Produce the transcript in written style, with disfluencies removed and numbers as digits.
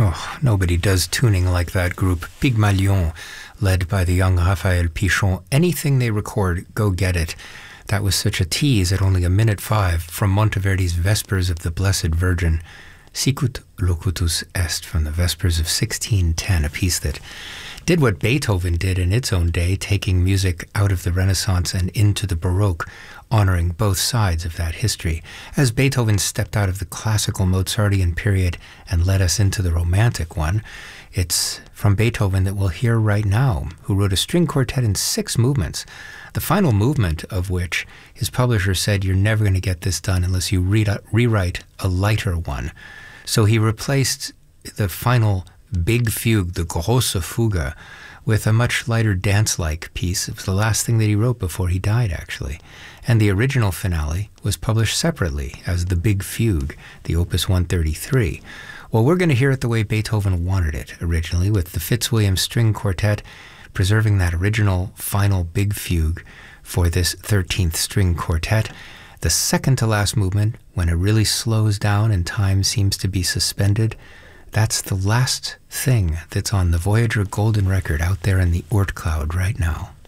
Oh, nobody does tuning like that group. Pygmalion, led by the young Raphael Pichon. Anything they record, go get it. That was such a tease at only 1:05 from Monteverdi's Vespers of the Blessed Virgin. Sicut locutus est from the Vespers of 1610, a piece that did what Beethoven did in its own day, taking music out of the Renaissance and into the Baroque, honoring both sides of that history. As Beethoven stepped out of the classical Mozartian period and led us into the Romantic one, it's from Beethoven that we'll hear right now, who wrote a string quartet in 6 movements, the final movement of which his publisher said, you're never going to get this done unless you rewrite a lighter one. So he replaced the final big fugue, the Grosse Fuge, with a much lighter dance-like piece. It was the last thing that he wrote before he died, actually. And the original finale was published separately as the Big Fugue, the Opus 133. Well, we're going to hear it the way Beethoven wanted it originally, with the Fitzwilliam String Quartet preserving that original final Big Fugue for this 13th String Quartet. The second to last movement, when it really slows down and time seems to be suspended, that's the last thing that's on the Voyager Golden Record out there in the Oort cloud right now.